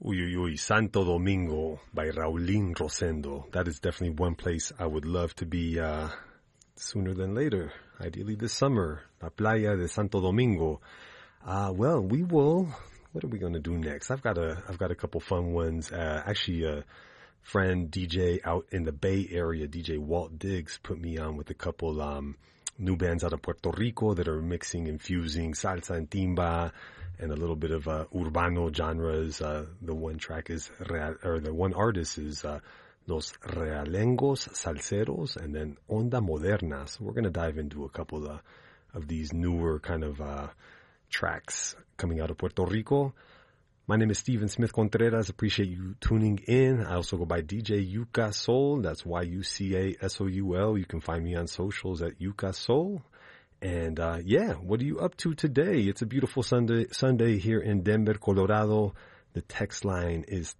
Uy, uy, uy, Santo Domingo by Raulín Rosendo. That is definitely one place I would love to be sooner than later. Ideally this summer. La Playa de Santo Domingo. Well, we will. What are we going to do next? I've got a couple fun ones. Actually, a friend DJ out in the Bay Area, DJ Walt Diggs, put me on with a couple new bands out of Puerto Rico that are mixing and fusing salsa and timba and a little bit of urbano genres. The one artist is Los Realengos Salseros, and then Onda Moderna. So we're going to dive into a couple of these newer kind of tracks coming out of Puerto Rico. My name is Steven Smith Contreras. Appreciate you tuning in. I also go by DJ Yuka Soul. That's YUCASOUL. You can find me on socials at Yuka Soul. And what are you up to today? It's a beautiful Sunday here in Denver, Colorado. The text line is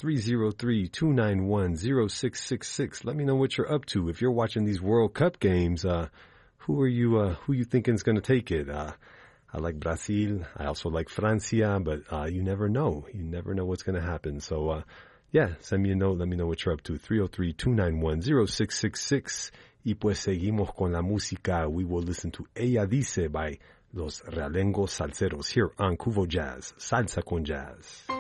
303-291-0666. Let me know what you're up to. If you're watching these World Cup games, who you thinking is going to take it? I like Brazil. I also like Francia, but you never know. You never know what's going to happen. So, send me a note. Let me know what you're up to. 303-291-0666. Y pues seguimos con la música. We will listen to Ella Dice by Los Realengos Salseros here on Cuvo Jazz. Salsa con Jazz.